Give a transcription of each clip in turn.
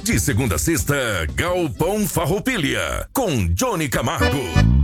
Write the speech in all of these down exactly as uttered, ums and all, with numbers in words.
De segunda a sexta, Galpão Farroupilha, com Johnny Camargo.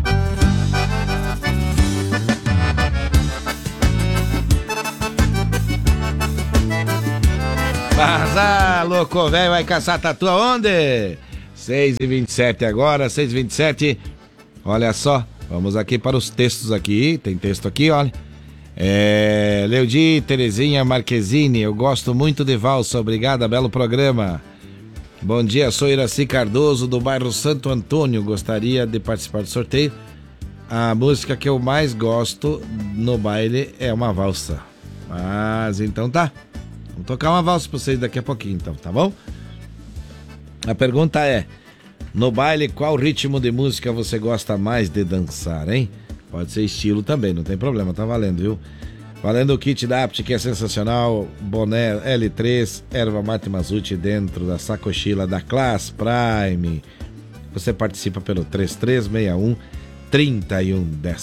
Mas, ah, louco, velho, vai caçar tatu aonde? seis e vinte e sete agora, seis e vinte e sete. Olha só, vamos aqui para os textos aqui. Tem texto aqui, olha. É, Leudi, Terezinha Marquezine, eu gosto muito de valsa, obrigada, belo programa. Bom dia, sou Iraci Cardoso, do bairro Santo Antônio, gostaria de participar do sorteio. A música que eu mais gosto no baile é uma valsa. Mas então tá, vamos tocar uma valsa pra vocês daqui a pouquinho então, tá bom? A pergunta é, no baile qual ritmo de música você gosta mais de dançar, hein? Pode ser estilo também, não tem problema, tá valendo, viu? Valendo o kit da Apt, que é sensacional, boné L três, erva mate Mazuti dentro da sacochila da Class Prime. Você participa pelo três três seis um, três um um zero.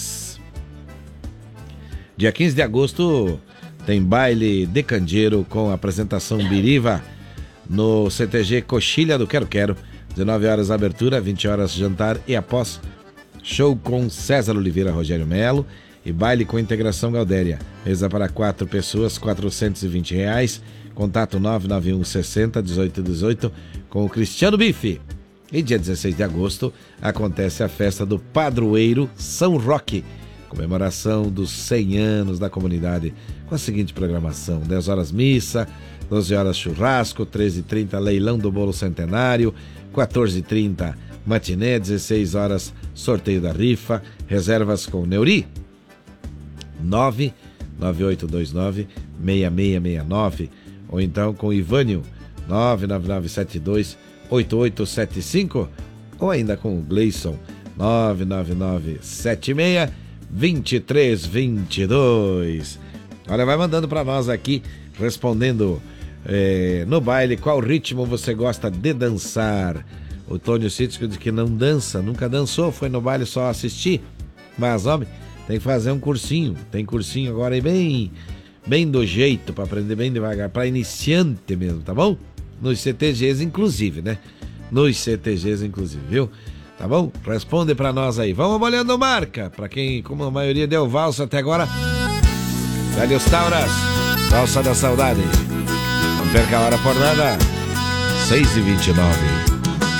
Dia quinze de agosto tem baile de candeeiro com apresentação Biriva no C T G Coxilha do Quero Quero. dezenove horas abertura, vinte horas jantar e após show com César Oliveira, Rogério Melo e baile com integração Galdéria. Mesa para quatro pessoas, quatrocentos e vinte reais. Contato nove nove um sessenta, dezoito dezoito com o Cristiano Bife. E dia dezesseis de agosto acontece a festa do Padroeiro São Roque, comemoração dos cem anos da comunidade, com a seguinte programação: dez horas missa, doze horas churrasco, treze e trinta leilão do bolo centenário, quatorze e trinta matiné, dezesseis horas sorteio da rifa, reservas com Neuri nove nove oito dois nove, seis seis seis nove ou então com Ivânio nove nove nove sete dois, oito oito sete cinco ou ainda com o Gleison nove nove nove sete seis, dois três dois dois. Olha, vai mandando para nós aqui, respondendo é, no baile, qual ritmo você gosta de dançar? O Tônio Cítico diz que não dança, nunca dançou, foi no baile só assistir. Mas, homem, tem que fazer um cursinho. Tem cursinho agora aí bem, bem do jeito, para aprender bem devagar, para iniciante mesmo, tá bom? Nos C T Gs, inclusive, né? Nos C T Gs, inclusive, viu? Tá bom? Responde pra nós aí. Vamos olhando marca, pra quem, como a maioria deu valsa até agora. Velhos Tauras, valsa da saudade. Não perca a hora por nada. seis e vinte e nove.